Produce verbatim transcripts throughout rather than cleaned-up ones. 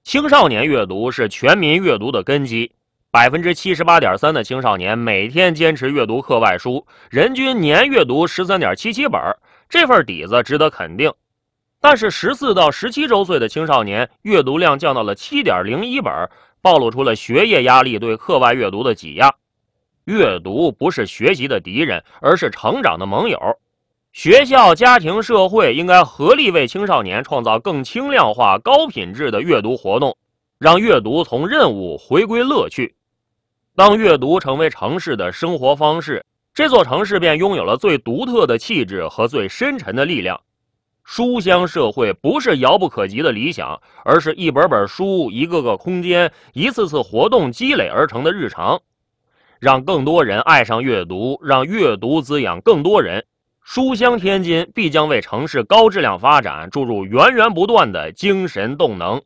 青少年阅读是全民阅读的根基， 百分之七十八点三 的青少年每天坚持阅读课外书，人均年阅读 十三点七七 本，这份底子值得肯定。但是十四到十七周岁的青少年阅读量降到了 七点零一 本，暴露出了学业压力对课外阅读的挤压。阅读不是学习的敌人，而是成长的盟友。学校、家庭、社会应该合力为青少年创造更轻量化、高品质的阅读活动，让阅读从任务回归乐趣。当阅读成为城市的生活方式，这座城市便拥有了最独特的气质和最深沉的力量。书香社会不是遥不可及的理想，而是一本本书、一个个空间、一次次活动积累而成的日常。让更多人爱上阅读，让阅读滋养更多人，书香天津必将为城市高质量发展注入源源不断的精神动能。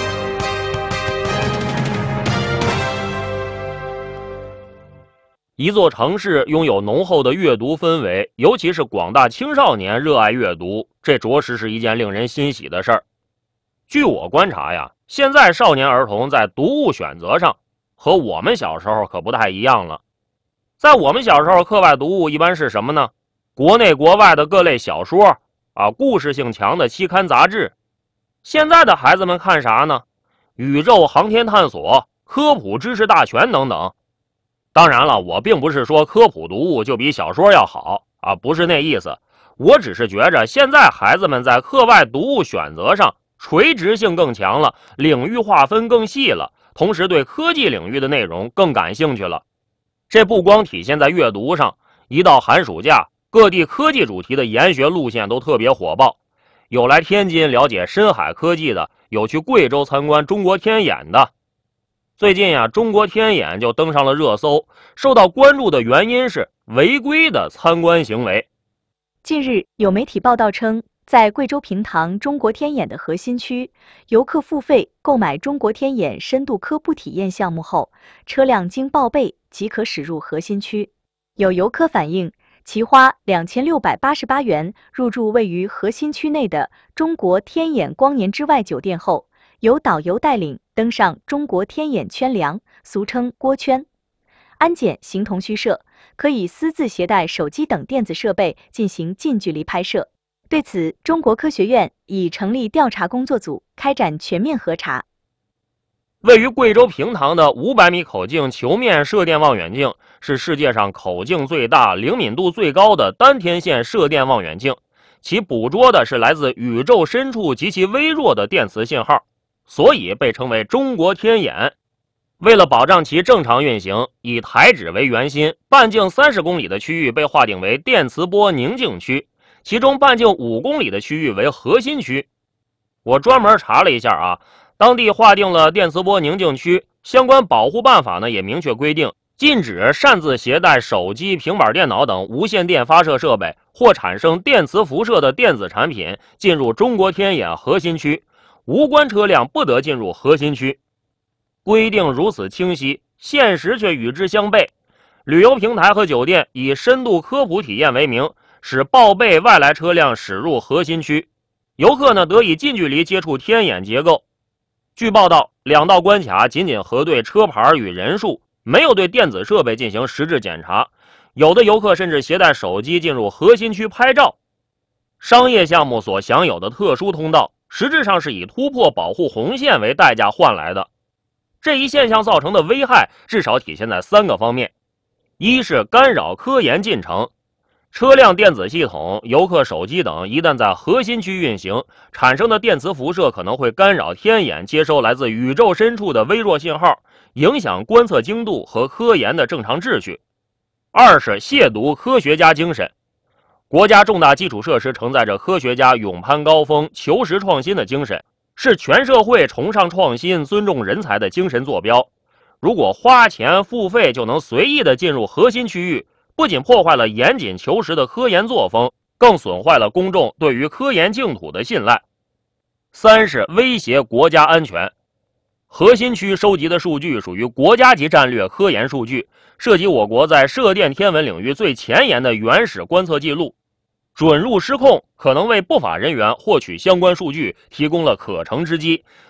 一座城市拥有浓厚的阅读氛围，尤其是广大青少年热爱阅读，这着实是一件令人欣喜的事儿。据我观察呀，现在少年儿童在读物选择上和我们小时候可不太一样了。在我们小时候，课外读物一般是什么呢？国内国外的各类小说啊，故事性强的期刊杂志。现在的孩子们看啥呢？宇宙航天探索、科普知识大全等等。当然了，我并不是说科普读物就比小说要好啊，不是那意思。我只是觉着现在孩子们在课外读物选择上垂直性更强了，领域划分更细了，同时对科技领域的内容更感兴趣了。这不光体现在阅读上，一到寒暑假，各地科技主题的研学路线都特别火爆。有来天津了解深海科技的，有去贵州参观中国天眼的。最近呀、啊，中国天眼就登上了热搜，受到关注的原因是违规的参观行为。 近日，有媒体报道称，在贵州平塘中国天眼的核心区，游客付费购买中国天眼深度科普体验项目后，车辆经报备即可驶入核心区。有游客反映，其花两千六百八十八元入住位于核心区内的中国天眼光年之外酒店后，由导游带领登上中国天眼圈梁，俗称锅圈，安检形同虚设，可以私自携带手机等电子设备进行近距离拍摄。对此，中国科学院已成立调查工作组，开展全面核查。 位于贵州平塘的五百米口径球面射电望远镜是世界上口径最大、灵敏度最高的单天线射电望远镜，其捕捉的是来自宇宙深处极其微弱的电磁信号，所以被称为中国天眼。为了保障其正常运行，以台址为圆心，半径三十公里的区域被划定为电磁波宁静区，其中半径五公里的区域为核心区。我专门查了一下啊，当地划定了电磁波宁静区，相关保护办法呢也明确规定，禁止擅自携带手机、平板电脑等无线电发射设备或产生电磁辐射的电子产品进入中国天眼核心区，无关车辆不得进入核心区。规定如此清晰，现实却与之相悖。旅游平台和酒店以深度科普体验为名，使报备外来车辆驶入核心区，游客呢得以近距离接触天眼结构。据报道，两道关卡仅仅核对车牌与人数，没有对电子设备进行实质检查，有的游客甚至携带手机进入核心区拍照。商业项目所享有的特殊通道，实质上是以突破保护红线为代价换来的。这一现象造成的危害至少体现在三个方面：一是干扰科研进程，车辆电子系统、游客手机等一旦在核心区运行，产生的电磁辐射可能会干扰天眼接收来自宇宙深处的微弱信号，影响观测精度和科研的正常秩序；二是亵渎科学家精神，国家重大基础设施承载着科学家勇攀高峰、求实创新的精神，是全社会崇尚创新、尊重人才的精神坐标。如果花钱付费就能随意的进入核心区域，不仅破坏了严谨求实的科研作风，更损坏了公众对于科研净土的信赖。三是威胁国家安全，核心区收集的数据属于国家级战略科研数据，涉及我国在射电天文领域最前沿的原始观测记录，准入失控可能为不法人员获取相关数据提供了可乘之机，